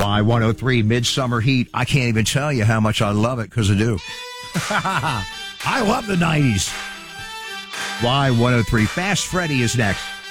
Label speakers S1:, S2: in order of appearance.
S1: Y103 Midsummer Heat. I can't even tell you how much I love it because I do. I love the 90s. Y103 Fast Freddy is next.